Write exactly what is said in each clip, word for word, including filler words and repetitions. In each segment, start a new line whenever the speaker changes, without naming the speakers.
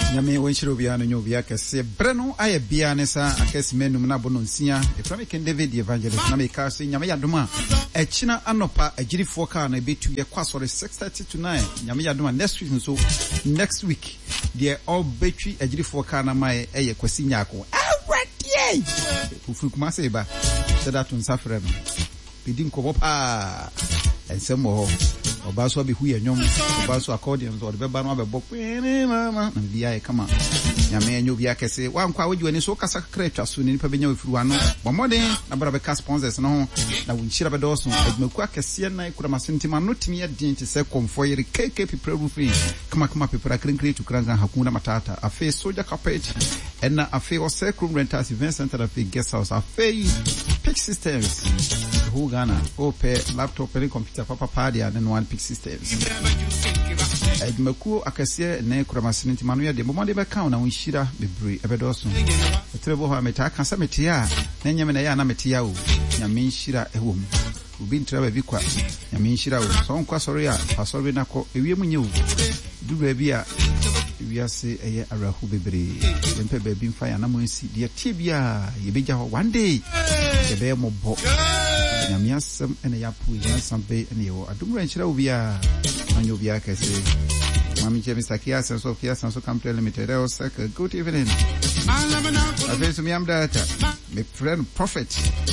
Nyame wenchiro bia no nyo bia kese breno aye bia ne sa akese menum na bono nsia e from Ken David the evangelist na me ka se nyame yadoma e china anopa agirifo ka na betu ye kwasore six thirty to nine nyame yadoma next week so next week the all betri agirifo ka na mai e ye kwasi nyako awradie fufu kuma se ba se da tun safre no bidin ko pa ensemo ho oba so be hu ye nyom oba so accordion so be ba no abebo mama na bia e kama nyame enyo bia kese wankwa wogi wani so kasa kretwa so ni nipa benya ofuru ano bomoden na bra be ka sponsors no ho na wonchira be doso admaku akese na ikura masentima no timi adin te se komfoyere keke people roofing kama kama people akrenkre to kranga hakuna matata afi soja carpet ena afi o secret rentals event center afi guest house afi pick systems who Ghana ope laptop and computer papa party and one pick systems admaku akese na ikura masentima no ya de bomode be ka na wonhira bebre ebedoso etrebo ho ameta kan sametia na nyame na ya na metia o nyame nhira ehom obi ntraba bi kwa nyame nhira o so nkwa sori a pasori na ko ewiem nye o dubra bi a wiase eye arahu bebre empe ba bi mfa ya na mo nsi de tie bia ye beja ho one day ye be mo bo nyame asem ene ya pu ya sambe ene yo adumra nhira o bia anyo bia kese Mami James Takia Senso Kia Senso Company Limited. I was like, good evening. I feel to me I'm that my friend Prophet.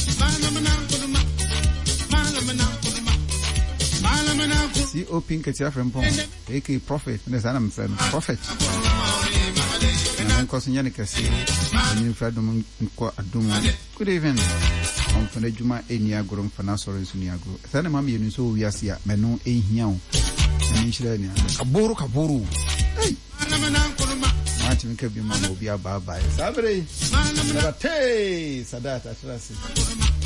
C O Pink at your friend Pong. A K Prophet. And as I'm friend Prophet. And I'm causing Yanika say, and you friend Adum. Good evening. I'm from the Juma Enia Grum Fanasor in Suniago. Then I'm in so we are here. Menu A Hiao. Nishirania kaburu kaburu hey machi mkebi mambo bia baba sabre sabate sadata trasi